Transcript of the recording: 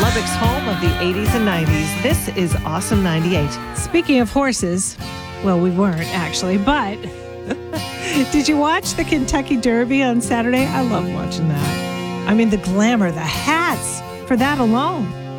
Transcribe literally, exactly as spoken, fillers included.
Lubbock's home of the eighties and nineties. This is Awesome ninety-eight. Speaking of horses, well, we weren't actually, but did you watch the Kentucky Derby on Saturday? I love watching that. I mean, the glamour, the hats, for that alone.